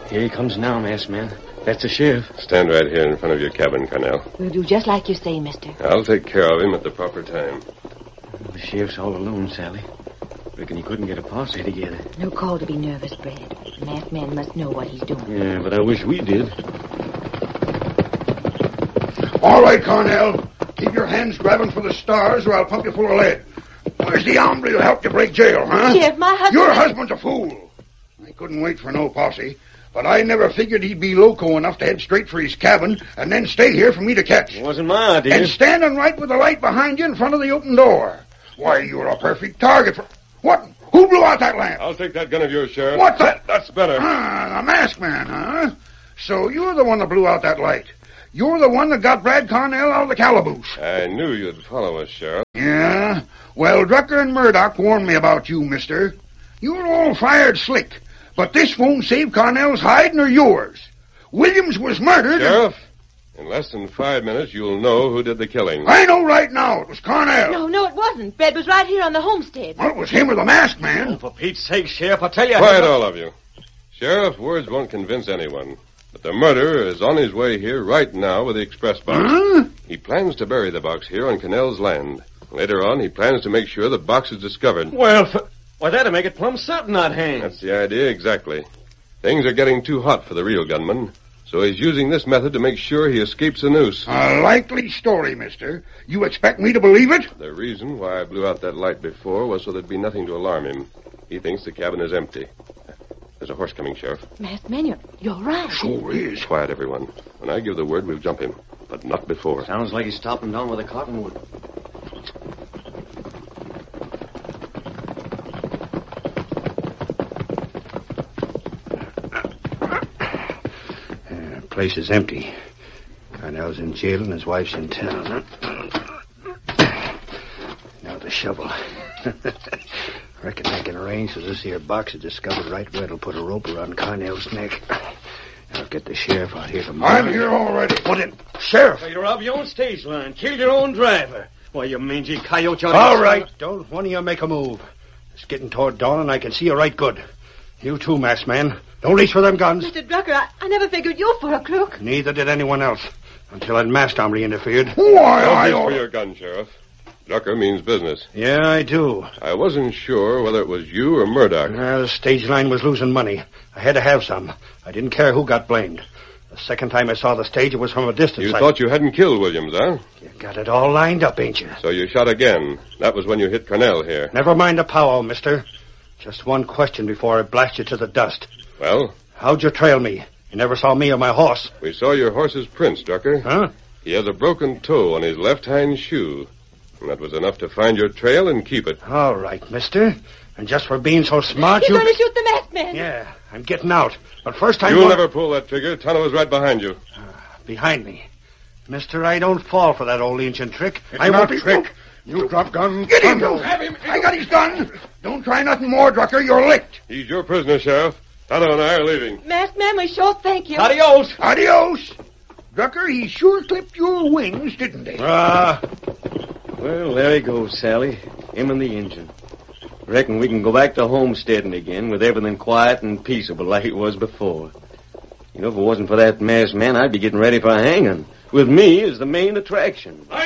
Here he comes now, masked man. That's the sheriff. Stand right here in front of your cabin, Cornell. We'll do just like you say, mister. I'll take care of him at the proper time. The sheriff's all alone, Sally. Reckon he couldn't get a posse together. No call to be nervous, Brad. The masked man must know what he's doing. Yeah, but I wish we did. All right, Cornell. Keep your hands grabbing for the stars or I'll pump you full of lead. Where's the hombre who helped you break jail, huh? Sheriff, my husband... Your husband's a fool. I couldn't wait for no posse, but I never figured he'd be loco enough to head straight for his cabin and then stay here for me to catch. It wasn't my idea. And standing right with the light behind you in front of the open door. Why, you're a perfect target for... What? Who blew out that lamp? I'll take that gun of yours, Sheriff. What's that? That's better. Ah, the masked man, huh? So you're the one that blew out that light. You're the one that got Brad Cornell out of the calaboose. I knew you'd follow us, Sheriff. Yeah? Well, Drucker and Murdoch warned me about you, mister. You're all fired slick, but this won't save Cornell's hide nor yours. Williams was murdered... Sheriff, in less than 5 minutes, you'll know who did the killing. I know right now it was Cornell. No, it wasn't. Brad was right here on the homestead. Well, it was him or the masked man. Oh, for Pete's sake, Sheriff, I tell you... Quiet, all of you. Sheriff, words won't convince anyone. But the murderer is on his way here right now with the express box. Huh? He plans to bury the box here on Cornell's land. Later on, he plans to make sure the box is discovered. Well, why, that'll make it plumb certain I'd hang. That's the idea, exactly. Things are getting too hot for the real gunman, so he's using this method to make sure he escapes the noose. A likely story, mister. You expect me to believe it? The reason why I blew out that light before was so there'd be nothing to alarm him. He thinks the cabin is empty. There's a horse coming, Sheriff. Masked man, you're right. Sure is. Quiet, everyone. When I give the word, we'll jump him. But not before. Sounds like he's stopping down with a cottonwood. Place is empty. Cornell's in jail and his wife's in town. Now the shovel. Reckon I can arrange so this here box is discovered right where it'll put a rope around Cornell's neck. I'll get the sheriff out here tomorrow. I'm here already. What in? Sheriff! Well, you robbed your own stage line, killed your own driver. Why, you mangy coyote. All right, don't one of you make a move. It's getting toward dawn and I can see you right good. You too, masked man. Don't reach for them guns. Mr. Drucker, I never figured you for a crook. Neither did anyone else. Until that masked hombre interfered. Why, Don't I... reach for your gun, Sheriff. Drucker means business. Yeah, I do. I wasn't sure whether it was you or Murdoch. The stage line was losing money. I had to have some. I didn't care who got blamed. The second time I saw the stage, it was from a distance. You thought you hadn't killed Williams, huh? You got it all lined up, ain't you? So you shot again. That was when you hit Cornell here. Never mind the powwow, mister. Just one question before I blast you to the dust. Well? How'd you trail me? You never saw me or my horse. We saw your horse's prints, Drucker. Huh? He has a broken toe on his left hind shoe. And that was enough to find your trail and keep it. All right, mister. And just for being so smart, You're going to shoot the masked man. Yeah, I'm getting out. But first I'm You'll never pull that trigger. Tonto is right behind you. Behind me. Mister, I don't fall for that old ancient trick. I won't trick. You drop gun. Get him. Have him. I got his gun. Don't try nothing more, Drucker. You're licked. He's your prisoner, Sheriff. Tonto and I are leaving. Masked man, we sure thank you. Adios. Adios. Drucker, he sure clipped your wings, didn't he? Well, there he goes, Sally. Him and the engine. Reckon we can go back to homesteading again with everything quiet and peaceable like it was before. You know, if it wasn't for that masked man, I'd be getting ready for hanging. With me as the main attraction. I